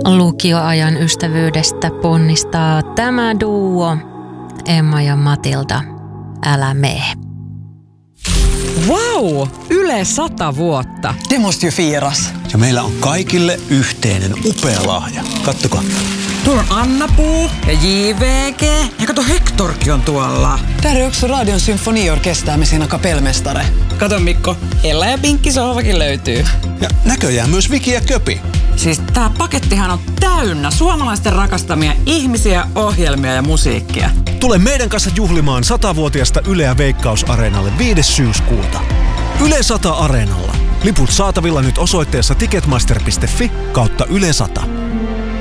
Lukioajan ystävyydestä ponnistaa tämä duo, Emma ja Matilda, Älä mee. Wow! Yle 100 vuotta. Det måste ju firas. Ja meillä on kaikille yhteinen upea lahja. Kattokaa. Tuolla on Anna-Puu ja JVG. Ja kato, Hectorkin on tuolla. Där är också Radion symfoniorkester med sina kapellmästare. Kato Mikko, Ella ja Pinkki sohvakin löytyy. Ja näköjään myös Viki ja Köpi. Siis tää pakettihan on täynnä suomalaisten rakastamia ihmisiä, ohjelmia ja musiikkia. Tule meidän kanssa juhlimaan 100-vuotiasta Yleä Veikkaus-areenalle 5. syyskuuta. Yle 100 Areenalla. Liput saatavilla nyt osoitteessa ticketmaster.fi/Yle 100.